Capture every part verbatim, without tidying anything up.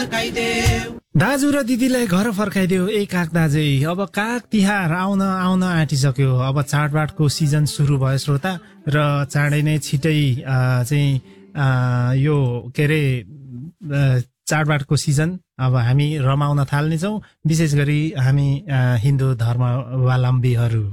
फर्काइदेऊ। दाजु र दिदीलाई घर फर्काइदेऊ। ए काग दाजै, अब काग तिहार आउन आउन आँटिसक्यो। अब चाडबाडको सिजन सुरु भयो श्रोता, र चाँडै नै छिटै चाहिँ यो के अरे चाडबाडको सिजन अब हामी रमाउन थाल्नेछौँ, विशेष गरी हामी हिन्दू धर्मावलम्बीहरू।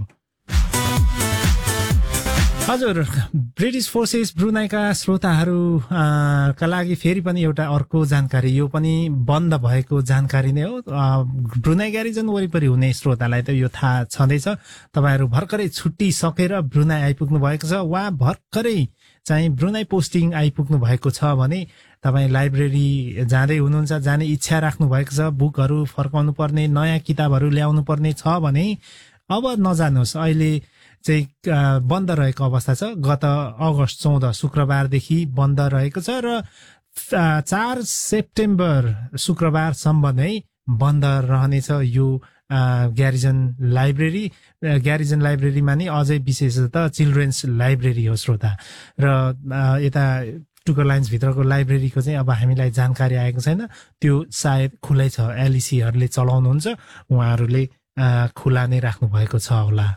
हजुर, ब्रिटिस फोर्सेस ब्रुनाईका श्रोताहरूका लागि फेरि पनि एउटा अर्को जानकारी, यो पनि बन्द भएको जानकारी नै हो। ब्रुनाई ग्यारिजन वरिपरि हुने श्रोतालाई त यो थाहा छँदैछ। तपाईँहरू भर्खरै छुट्टी सकेर ब्रुनाई आइपुग्नु भएको छ, वा भर्खरै चाहिँ ब्रुनाई पोस्टिङ आइपुग्नु भएको छ भने तपाईँ लाइब्रेरी जाँदै हुनुहुन्छ, जाने इच्छा राख्नु भएको छ, बुकहरू फर्काउनु पर्ने, नयाँ किताबहरू ल्याउनु पर्ने छ भने अब नजानुहोस्। अहिले चाहिँ बन्द रहेको अवस्था छ। गत अगस्त चौध शुक्रबारदेखि बन्द रहेको छ र चार सेप्टेम्बर शुक्रबारसम्म नै बन्द रहनेछ यो ग्यारिजन लाइब्रेरी। ग्यारिजन लाइब्रेरीमा नि अझै विशेषतः चिल्ड्रेन्स लाइब्रेरी हो श्रोता। र यता टुकर लाइन्स भित्रको लाइब्रेरीको चाहिँ अब हामीलाई जानकारी आएको छैन, त्यो सायद खुलै छ, एलइसीहरूले चलाउनुहुन्छ, उहाँहरूले खुला नै राख्नु भएको छ होला।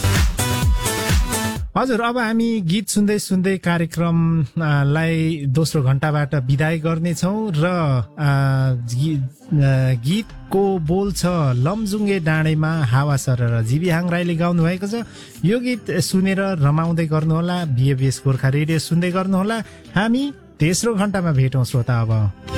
हजुर, अब हामी गीत सुन्दै सुन्दै कार्यक्रमलाई दोस्रो घण्टाबाट बिदाई गर्नेछौँ र गीतको बोल छ लमजुङ्गे डाँडेमा हावा सरर, जीवीहाङ राईले गाउनु भएको छ। यो गीत सुनेर रमाउँदै गर्नुहोला, बिएबिएस गोर्खा रेडियो सुन्दै गर्नुहोला। हामी तेस्रो घण्टामा भेटौँ श्रोता। अब